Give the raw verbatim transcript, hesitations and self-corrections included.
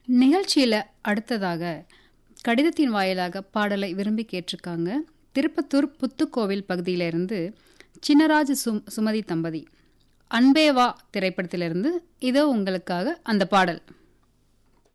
நிகழ்ச்சியில் அடுத்ததாக கடிதத்தின் வாயிலாக பாடலை விரும்பி கேட்டிருக்காங்க. திருப்பத்தூர் புத்துக்கோவில் பகுதியிலிருந்து சின்னராஜ் சும் சுமதி தம்பதி. அன்பேவா திரைப்படத்திலிருந்து இதோ உங்களுக்காக அந்த பாடல்.